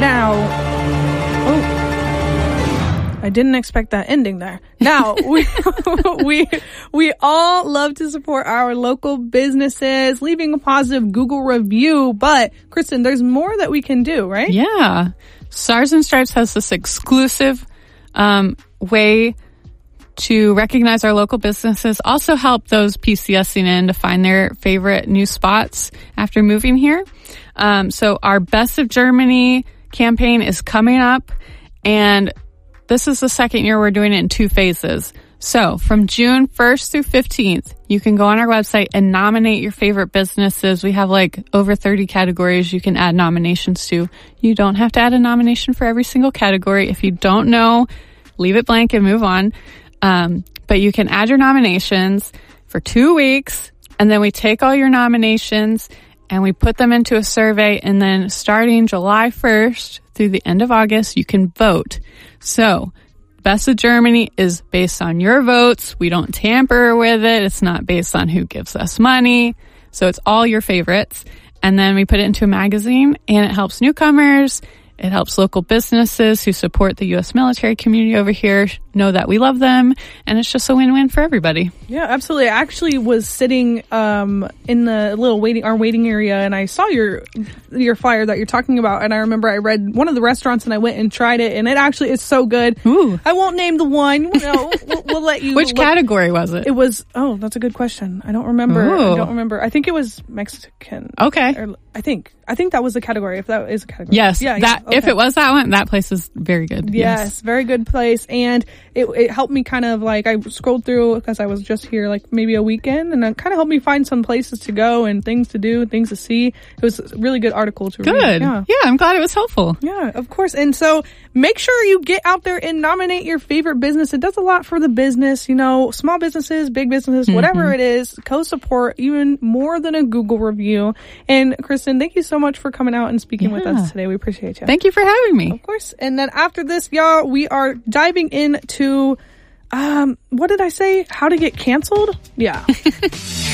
Now, I didn't expect that ending there. Now, we all love to support our local businesses, leaving a positive Google review. But, Kristen, there's more that we can do, right? Yeah. Stars and Stripes has this exclusive way to recognize our local businesses, also help those PCSing in to find their favorite new spots after moving here. So our Best of Germany campaign is coming up, and this is the second year we're doing it in 2 phases. So from June 1st through 15th, you can go on our website and nominate your favorite businesses. We have like over 30 categories you can add nominations to. You don't have to add a nomination for every single category. If you don't know, leave it blank and move on. But you can add your nominations for 2 weeks, and then we take all your nominations and we put them into a survey, and then starting July 1st through the end of August, you can vote. So Best of Germany is based on your votes. We don't tamper with it. It's not based on who gives us money. So it's all your favorites. And then we put it into a magazine, and it helps newcomers. It helps local businesses who support the U.S. military community over here know that we love them, and it's just a win-win for everybody. Yeah, absolutely. I actually was sitting in the little waiting area, and I saw your flyer that you're talking about, and I remember I read one of the restaurants, and I went and tried it, and it actually is so good. Ooh. I won't name the one. No, we'll let you. Which category was it? It was. Oh, that's a good question. I don't remember. Ooh. I don't remember. I think it was Mexican. Okay. I think that was the category. If that is a category. Yes. Yeah. Okay. If it was that one, that place is very good. Yes, very good place. And it helped me kind of like, I scrolled through because I was just here like maybe a weekend, and it kind of helped me find some places to go and things to do, things to see. It was a really good article to read. Good. Yeah, I'm glad it was helpful. Yeah, of course. And so make sure you get out there and nominate your favorite business. It does a lot for the business, small businesses, big businesses, whatever it is, co-support even more than a Google review. And Kristen, thank you so much for coming out and speaking with us today. We appreciate you. Thank you for having me. Of course. And then after this, y'all, we are diving into, what did I say? How to get canceled? Yeah.